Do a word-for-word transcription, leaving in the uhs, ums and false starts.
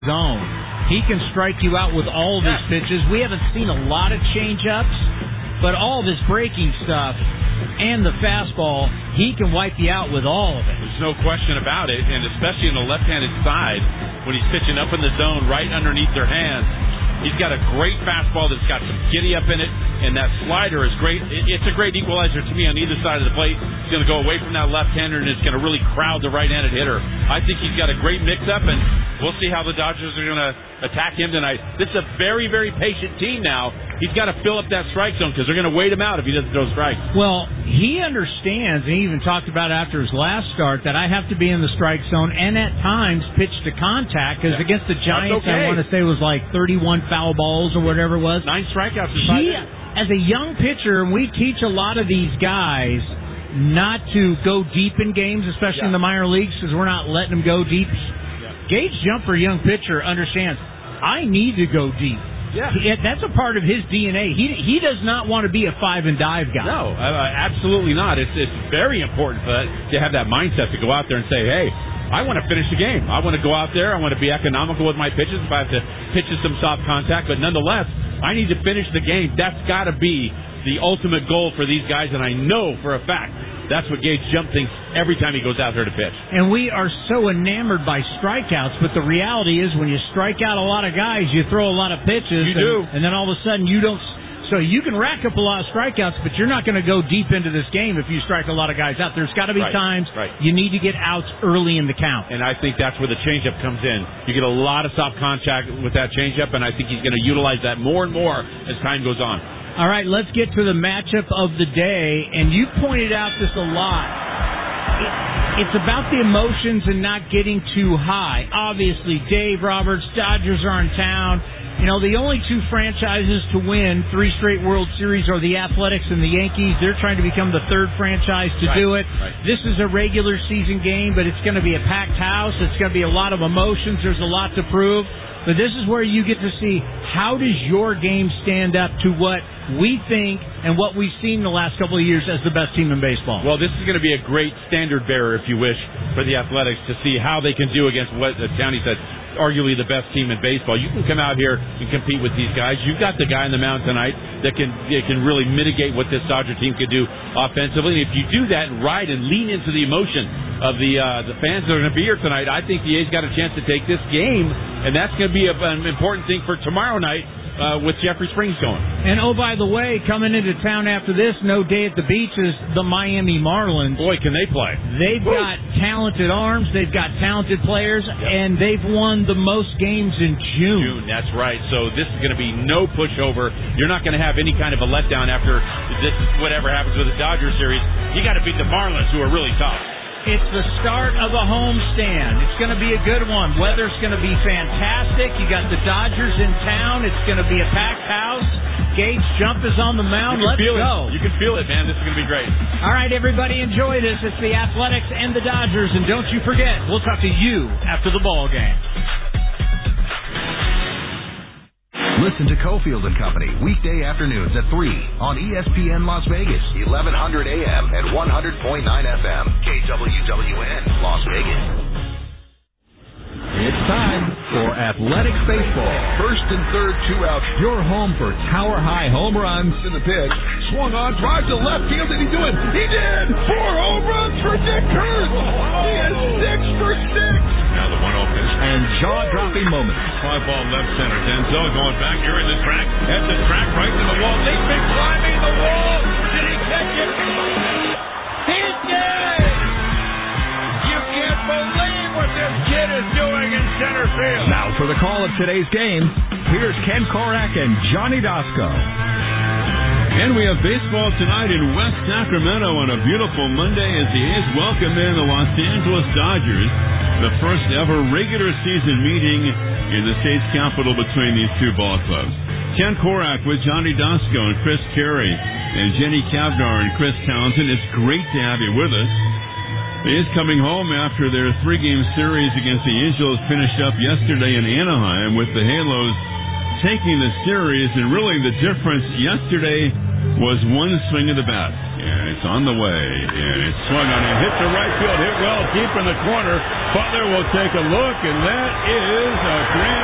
zone. He can strike you out with all of his pitches. We haven't seen a lot of change-ups, but all of his breaking stuff and the fastball, he can wipe you out with all of it. There's no question about it, and especially on the left-handed side, when he's pitching up in the zone right underneath their hands, he's got a great fastball that's got some giddy-up in it, and that slider is great. It's a great equalizer to me on either side of the plate. He's going to go away from that left-hander, and it's going to really crowd the right-handed hitter. I think he's got a great mix-up, and we'll see how the Dodgers are going to attack him tonight. This is a very, very patient team now. He's got to fill up that strike zone because they're going to wait him out if he doesn't throw strikes. Well, he understands, and he even talked about after his last start, that I have to be in the strike zone and at times pitch to contact because yeah. against the Giants, okay. I want to say it was like thirty-one foul balls or whatever it was. Nine strikeouts. He, as a young pitcher, we teach a lot of these guys not to go deep in games, especially yeah. in the minor leagues, because we're not letting them go deep. Yeah. Gage Jumper, young pitcher, understands, I need to go deep. Yeah. That's a part of his D N A. He he does not want to be a five and dive guy. No, uh, absolutely not. It's it's very important for that, to have that mindset to go out there and say, hey, I want to finish the game. I want to go out there. I want to be economical with my pitches if I have to pitch to some soft contact. But nonetheless, I need to finish the game. That's got to be the ultimate goal for these guys, and I know for a fact that's what Gage Jump thinks every time he goes out there to pitch. And we are so enamored by strikeouts, but the reality is when you strike out a lot of guys, you throw a lot of pitches. You and, do. And then all of a sudden you don't... So you can rack up a lot of strikeouts, but you're not going to go deep into this game if you strike a lot of guys out. There's got to be right, times right. you need to get outs early in the count. And I think that's where the changeup comes in. You get a lot of soft contact with that changeup, and I think he's going to utilize that more and more as time goes on. All right, let's get to the matchup of the day, and you pointed out this a lot. It, it's about the emotions and not getting too high. Obviously, Dave Roberts, Dodgers are in town. You know, the only two franchises to win three straight World Series are the Athletics and the Yankees. They're trying to become the third franchise to right, do it. Right. This is a regular season game, but it's going to be a packed house. It's going to be a lot of emotions. There's a lot to prove. But this is where you get to see how does your game stand up to what we think and what we've seen the last couple of years as the best team in baseball. Well, this is going to be a great standard bearer, if you wish, for the Athletics to see how they can do against what uh, Townie said, arguably the best team in baseball. You can come out here and compete with these guys. You've got the guy on the mound tonight that can that can really mitigate what this Dodger team can do offensively. And if you do that and ride and lean into the emotion of the uh, the fans that are going to be here tonight, I think the A's got a chance to take this game, and that's going to be a, an important thing for tomorrow night uh, with Jeffrey Springs going. And oh, by the way, coming into town after this, no day at the beach is the Miami Marlins. Boy, can they play. They've Woo. got talented arms, they've got talented players, yep. and they've won the most games in June. June, that's right. So this is going to be no pushover. You're not going to have any kind of a letdown after this, whatever happens with the Dodgers series. You got to beat the Marlins, who are really tough. It's the start of a homestand. It's going to be a good one. Weather's going to be fantastic. You got the Dodgers in town. It's going to be a packed house. Gage Jump is on the mound. Let's feel go. It. You can feel it, man. This is going to be great. All right, everybody, enjoy this. It's the Athletics and the Dodgers. And don't you forget, we'll talk to you after the ball game. Listen to Cofield and Company weekday afternoons at three on E S P N Las Vegas, eleven hundred A M and one hundred point nine F M, K W W N Las Vegas. It's time for Athletics Baseball. First and third, two outs. Your home for tower-high home runs. In the pitch, swung on, drives to left field. Did he do it? He did! Four home runs for Dick Kurtz! He is six for six! Now the one oh pitch. And jaw-dropping moments. Fly ball left center. Denzel going back here in the track. At the track, right to the wall. They've been climbing the wall. Did he catch it? He did! You can't believe what this kid is doing in center field. Now for the call of today's game, here's Ken Korak and Johnny Dasco. And we have baseball tonight in West Sacramento on a beautiful Monday as the A's welcome in the Los Angeles Dodgers, the first ever regular season meeting in the state's capital between these two ball clubs. Ken Korak with Johnny Dasco and Chris Carey and Jenny Kavnar and Chris Townsend. It's great to have you with us. The A's coming home after their three-game series against the Angels finished up yesterday in Anaheim with the Halos taking the series, and really the difference yesterday was one swing of the bat. And it's on the way. And it's swung on and hit to right field. Hit well deep in the corner. Butler will take a look, and that is a grand